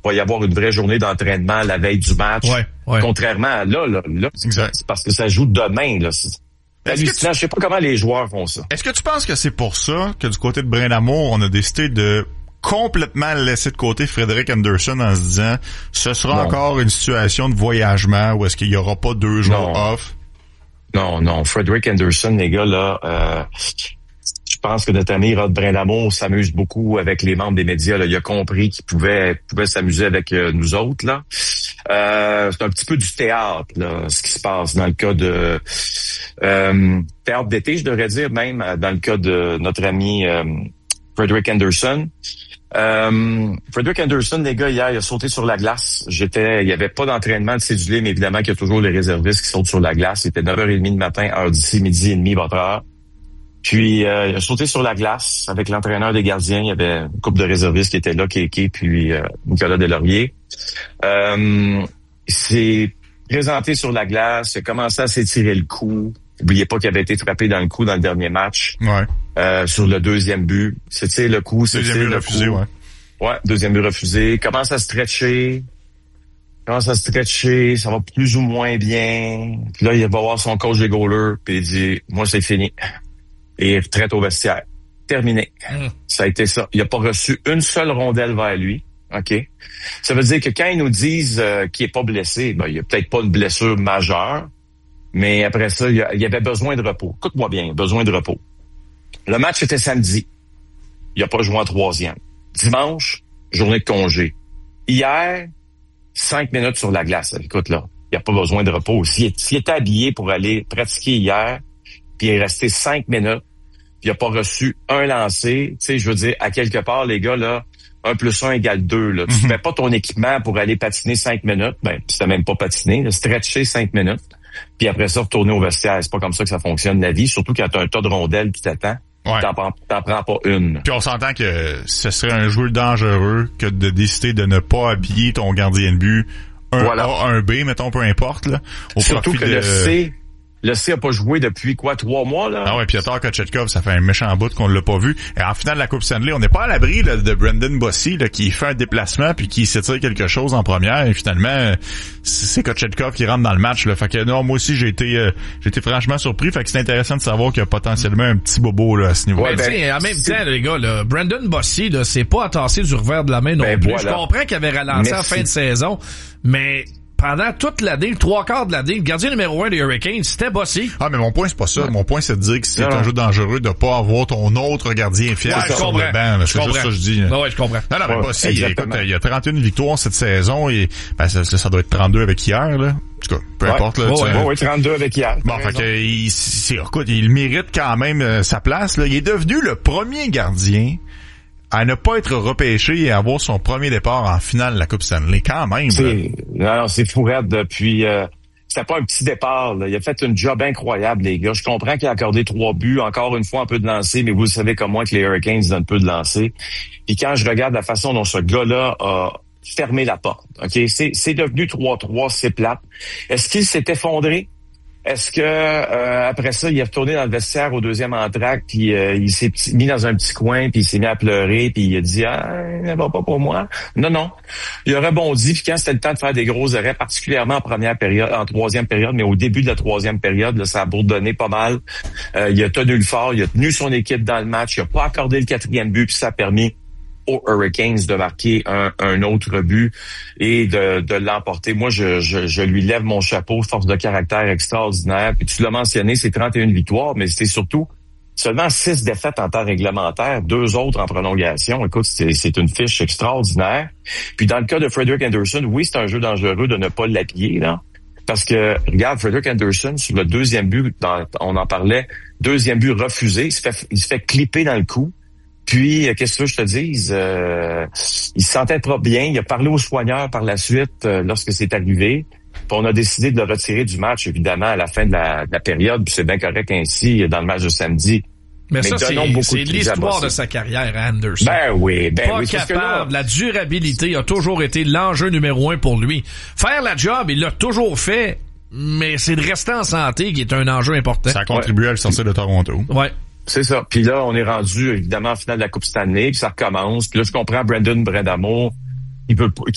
va y avoir une vraie journée d'entraînement la veille du match. Ouais. Contrairement à là, c'est parce que ça joue demain, là. C'est hallucinant. Je sais pas comment les joueurs font ça. Est-ce que tu penses que c'est pour ça que du côté de Brindamour, on a décidé de complètement laisser de côté Frederik Andersen en se disant ce sera encore une situation de voyagement où est-ce qu'il y aura pas 2 jours off? Non. Frederik Andersen, les gars, là, je pense que notre ami Rod Brindamour s'amuse beaucoup avec les membres des médias. Là. Il a compris qu'il pouvait s'amuser avec nous autres. Là, c'est un petit peu du théâtre, là, ce qui se passe dans le cas de théâtre d'été, je devrais dire même, dans le cas de notre ami Frederik Andersen. Frederik Andersen, les gars, hier, il a sauté sur la glace. Il y avait pas d'entraînement de cédulé, mais évidemment qu'il y a toujours les réservistes qui sautent sur la glace. C'était 9h30 le matin, heure d'ici, 12h30, votre heure. Puis, il a sauté sur la glace avec l'entraîneur des gardiens. Il y avait une couple de réservistes qui étaient là, Kéké, puis Nicolas Deslauriers. Il s'est présenté sur la glace, il a commencé à s'étirer le cou. N'oubliez pas qu'il avait été frappé dans le cou dans le dernier match. Sur le deuxième but. C'est le coup, c'est deuxième but refusé, coup. Ouais, deuxième but refusé. Commence à stretcher, ça va plus ou moins bien. Puis là, il va voir son coach des goalers, puis il dit, moi, c'est fini. Et il retraite au vestiaire. Terminé. Ça a été ça. Il n'a pas reçu une seule rondelle vers lui. OK? Ça veut dire que quand ils nous disent qu'il est pas blessé, ben, il y a peut-être pas une blessure majeure, mais après ça, il y avait besoin de repos. Écoute-moi bien, besoin de repos. Le match était samedi. Il n'a pas joué en 3e. Dimanche, journée de congé. Hier, 5 minutes sur la glace. Écoute, là, il n'y a pas besoin de repos. S'il était habillé pour aller pratiquer hier, puis il est resté 5 minutes, puis il n'a pas reçu un lancer, tu sais, je veux dire, à quelque part, les gars, là, 1 + 1 = 2. Là. Tu fais pas ton équipement pour aller patiner 5 minutes. Ben, tu sais même pas patiner. Là, stretcher 5 minutes. Puis après ça, retourner au vestiaire. C'est pas comme ça que ça fonctionne, la vie. Surtout quand tu as un tas de rondelles qui t'attend. Ouais. T'en prends pas une. Puis on s'entend que ce serait un joueur dangereux que de décider de ne pas habiller ton gardien de but un A, un B, mettons, peu importe. Là, au surtout profit que le C a pas joué depuis 3 mois, là? Ah ouais, Piotr Kochetkov, ça fait un méchant bout qu'on l'a pas vu. Et en finale de la Coupe Stanley, on n'est pas à l'abri là, de Brendan Bossy là, qui fait un déplacement puis qui s'étire quelque chose en première. Et finalement, c'est Kochetkov qui rentre dans le match. Là. Fait que non, moi aussi j'ai été franchement surpris. Fait que c'est intéressant de savoir qu'il y a potentiellement un petit bobo là, à ce niveau. Ouais, ben, en même temps, les gars, là, Brendan Bossy, là, c'est pas à tasser du revers de la main non plus. Voilà. Je comprends qu'il avait ralenti en fin de saison, mais pendant toute l'année, le 3/4 de l'année, le gardien numéro 1 des Hurricanes, c'était Bossy. Ah, mais mon point, c'est pas ça. Ouais. Mon point, c'est de dire que c'est un jeu dangereux de pas avoir ton autre gardien fiable sur le banc. C'est juste ça que je dis. Ouais, je comprends. Non, mais Bossy, écoute, il y a 31 victoires cette saison et ben, ça doit être 32 avec hier, là. En tout cas, peu importe. Là, ouais, 32 avec hier. Bon, fait que, écoute, il mérite quand même sa place. Là. Il est devenu le premier gardien à ne pas être repêché et avoir son premier départ en finale de la Coupe Stanley, quand même. C'est fou raide depuis... c'était pas un petit départ. Là. Il a fait une job incroyable, les gars. Je comprends qu'il a accordé 3 buts, encore une fois un peu de lancer, mais vous le savez comme moi que les Hurricanes donnent peu de lancer. Puis quand je regarde la façon dont ce gars-là a fermé la porte, ok, c'est devenu 3-3, c'est plate. Est-ce qu'il s'est effondré? Est-ce que après ça, il est retourné dans le vestiaire au deuxième entracte, puis il s'est mis dans un petit coin, puis il s'est mis à pleurer, puis il a dit « Ah, ça va pas pour moi. » Non. Il a rebondi, puis quand c'était le temps de faire des gros arrêts, particulièrement en première période, en troisième période, mais au début de la troisième période, là, ça a bourdonné pas mal. Il a tenu le fort, il a tenu son équipe dans le match, il a pas accordé le 4e but, puis ça a permis aux Hurricanes de marquer un autre but et de l'emporter. Moi, je lui lève mon chapeau, force de caractère extraordinaire. Puis tu l'as mentionné, c'est 31 victoires, mais c'est surtout seulement 6 défaites en temps réglementaire, 2 autres en prolongation. Écoute, c'est une fiche extraordinaire. Puis dans le cas de Frederik Andersen, oui, c'est un jeu dangereux de ne pas l'appuyer, là. Parce que, regarde, Frederik Andersen, sur le deuxième but, on en parlait, deuxième but refusé, il se fait clipper dans le cou. Puis, qu'est-ce que je te dise? Il se sentait pas bien. Il a parlé aux soigneurs par la suite lorsque c'est arrivé. Puis on a décidé de le retirer du match, évidemment, à la fin de la période. Puis c'est bien correct ainsi dans le match de samedi. Mais ça, c'est l'histoire de sa carrière, Andersen. Ben oui. Pas capable. La durabilité a toujours été l'enjeu numéro 1 pour lui. Faire la job, il l'a toujours fait, mais c'est de rester en santé qui est un enjeu important. Ça a contribué à le sortir de Toronto. Ouais. C'est ça. Puis là, on est rendu, évidemment, en finale de la Coupe Stanley, puis ça recommence. Puis là, je comprends Brendan Brindamour,